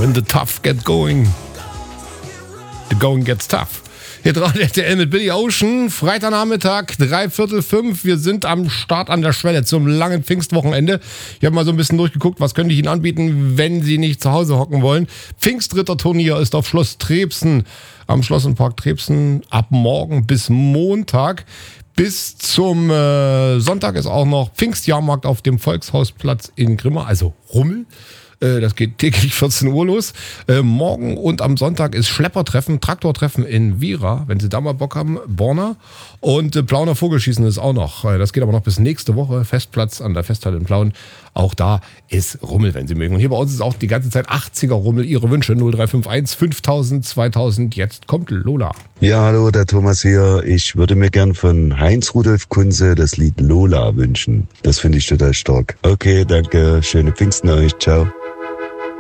When the tough get going, the going gets tough. Hier dran RTL mit Billy Ocean, Freitagnachmittag, 4:45. Wir sind am Start an der Schwelle zum langen Pfingstwochenende. Ich habe mal so ein bisschen durchgeguckt, was könnte ich Ihnen anbieten, wenn Sie nicht zu Hause hocken wollen. Pfingstritterturnier ist auf Schloss Trebsen, am Schloss und Park Trebsen, ab morgen bis Montag. Bis zum Sonntag ist auch noch Pfingstjahrmarkt auf dem Volkshausplatz in Grimma, also Rummel. Das geht täglich 14 Uhr los. Morgen und am Sonntag ist Schleppertreffen, Traktortreffen in Wiera, wenn Sie da mal Bock haben, Borna. Und Plauner Vogelschießen ist auch noch. Das geht aber noch bis nächste Woche. Festplatz an der Festhalle in Plauen. Auch da ist Rummel, wenn Sie mögen. Und hier bei uns ist auch die ganze Zeit 80er Rummel. Ihre Wünsche 0351 5000 2000. Jetzt kommt Lola. Ja, hallo, der Thomas hier. Ich würde mir gern von Heinz Rudolf Kunze das Lied Lola wünschen. Das finde ich total stark. Okay, danke. Schöne Pfingsten euch. Ciao.